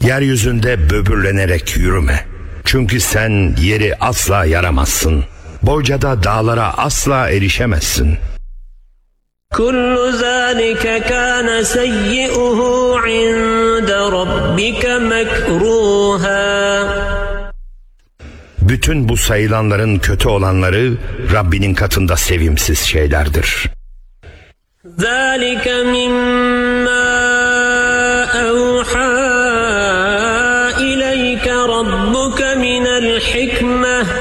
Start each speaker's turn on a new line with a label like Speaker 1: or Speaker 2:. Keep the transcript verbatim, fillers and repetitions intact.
Speaker 1: Yeryüzünde böbürlenerek yürüme. Çünkü sen yeri asla yaramazsın. Bocada dağlara asla erişemezsin.
Speaker 2: Kullu zâlike kâne seyyi'uhu 'inde rabbike mekrûhâ.
Speaker 1: Bütün bu sayılanların kötü olanları Rabbinin katında sevimsiz şeylerdir.
Speaker 2: ذَٰلِكَ مِمَّا